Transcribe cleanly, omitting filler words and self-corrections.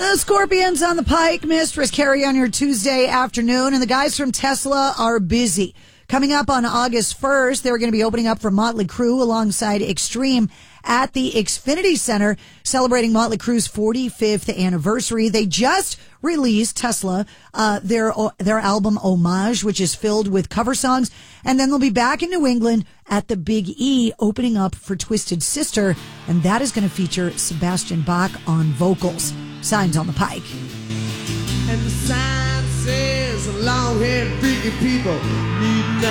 The Scorpions on the Pike, Mistress Carrie on your Tuesday afternoon, and the guys from Tesla are busy. Coming up on August 1st, they're going to be opening up for Motley Crue alongside Extreme at the Xfinity Center, celebrating Motley Crue's 45th anniversary. They just released Tesla, their album Homage, which is filled with cover songs. And then they'll be back in New England at the Big E, opening up for Twisted Sister. And that is going to feature Sebastian Bach on vocals. Signs on the Pike. And the sign says long-haired freaky people need